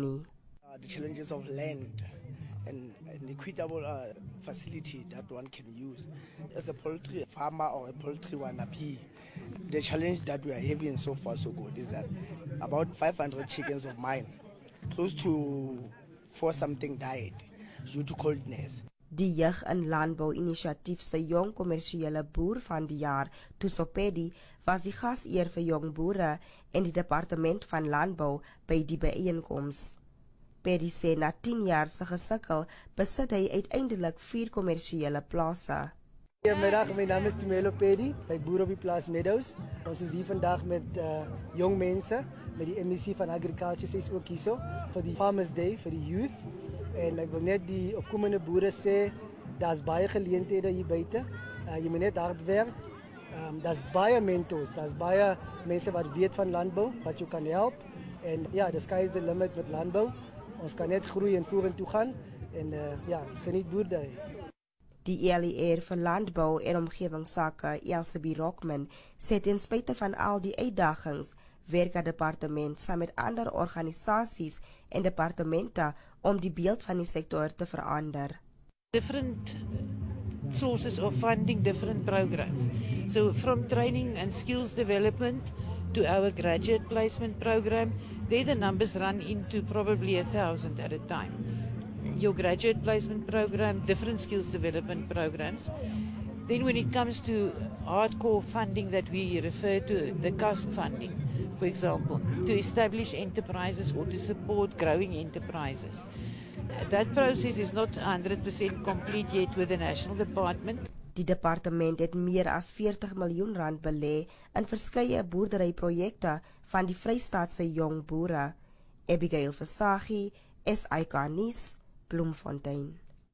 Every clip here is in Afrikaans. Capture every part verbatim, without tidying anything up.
nie. Uh, the challenges of land and an equitable uh, facility that one can use as a poultry farmer or a poultry wannabe. The challenge that we are having so far so good is that about five hundred chickens of mine, close to four something died due to coldness. Die Jeug in Landbou Inisiatief se jong kommersiële boer van die jaar, Tusopedi, was die gaseer vir jong boere en die departement van landbou by die byeenkoms. Pedi sê na tien jaar se gesukkel besit hy uiteindelik vier kommersiële plase. Goedemiddag, my naam is Tumelo Pedi, by boer op die plaas Meadows. Ons is hier vandag met uh, jong mense, met die M E C van Agriculture, sy is ook hierso, vir die Farmers Day, vir die youth. En ek wil net die opkomende boere sê, daar's baie geleenthede hier buite. Uh, jy moet net hard werk. Um, daar's baie mentors, daar's baie mense wat weet van landbou, wat jou kan help. En ja, the sky is the limit met landbou. Ons kan net groei en vorentoe gaan en uh, ja, geniet boerdery. Die E L E R vir Landbou en Omgewingsake, Elsie Rockman, sê ten spyte van al die uitdagings, werk die departement saam met ander organisasies en departemente om die beeld van die sektor te verander. Different sources of funding, different programs. So from training and skills development to our graduate placement program, there the numbers run into probably a thousand at a time. Your graduate placement program, different skills development programs. Then when it comes to hardcore funding that we refer to, the C A S P funding, for example, to establish enterprises or to support growing enterprises. That process is not one hundred percent complete yet with the National Department. Die departement het meer as veertig miljoen rand belê in verskeie boerderyprojekte van die Vrystaatse jong boere. Abigail Versaghi, S I K nuus, Bloemfontein.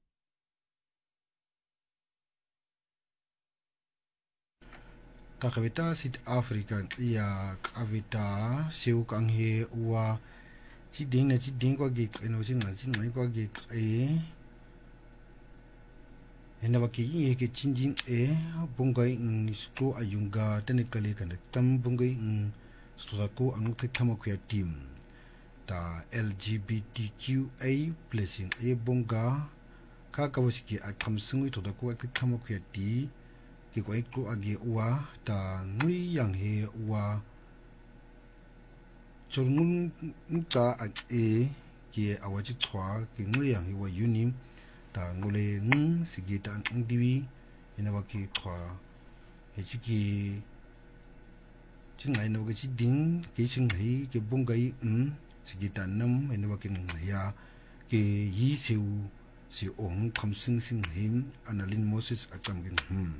Kakavita Suid-Afrika ya kavita siu kanghe wa chi ding na chi ding kwa gik eno chi nga chi ngai kwa gik e ena wa ki ye ke chin jing e bungai ng sko ayunga technically kan tam bungai ng sto ko anu te thama khya team ta L G B T Q A blessing e bunga ka ka wasiki a thamsungui to da ko te thama khya ti ki ko ek ko agi wa ta ngui yang he wa chulngun nta a e ki awaji thwa ki ngui yang he wa yunim ta ngule ng sigita ng diwi ina wa ki thwa he chi ki chingai no ga chi ding ki sing hi ki bungai um sigita nam ina wa ki ya ki yi siu si ong thamsing sing him analin Moses atam gen hmm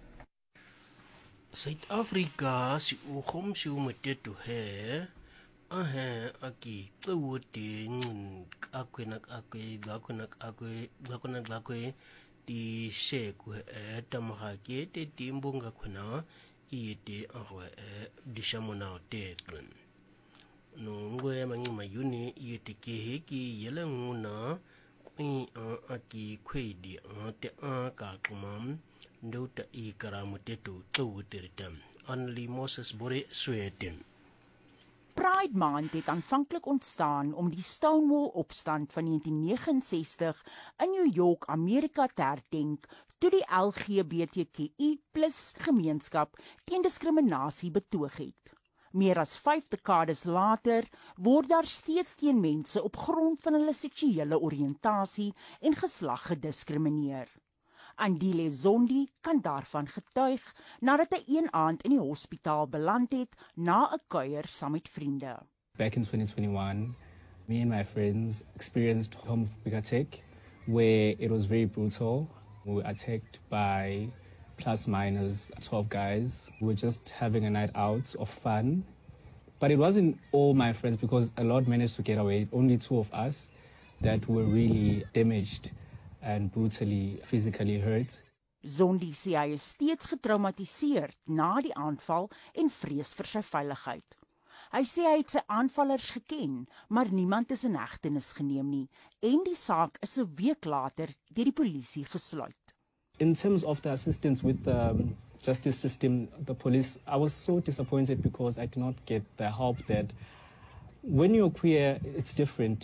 Suid-Afrika si ukhom si umetetu he ahe aki tsuwuti akwe nak akwe gakwe nak akwe gakwe nak gakwe di sheku e tamahake te timbunga kuna iete ahwe e di shamuna te tun no ngwe mangi mayuni iete ke ki yele nguna kwi aki kwe di te ka kumam Ndota I karamutetu tsuwuteritem. Annelie Moses Bore Sweetem. Pride Month het aanvanklik ontstaan om die Stonewall opstand van negentien negenenses in New York, Amerika te herdenk toe die L G B T Q I plus gemeenskap teen diskriminasie betoog het. Meer as vyf dekades later word daar steeds teen mense op grond van hulle seksuele oriëntasie en geslag gediskrimineer. Andile Zondi kan daarvan getuig nadat hy een aand in die hospitaal beland het na 'n kuier saam met vriende. Back in twenty twenty-one, me and my friends experienced homophobic attack where it was very brutal. We were attacked by plus minus twelve guys. We were just having a night out of fun. But it wasn't all my friends because a lot managed to get away. Only two of us that were really damaged and brutally physically hurt. Zondi sê hy is steeds getraumatiseerd na die aanval en vrees vir sy veiligheid. Hy sê hy het sy aanvallers geken, maar niemand is in hegtenis geneem nie en die saak is 'n week later deur die polisie gesluit. In terms of the assistance with the um, justice system, the police, I was so disappointed because I did not get the help that when you're queer, it's different.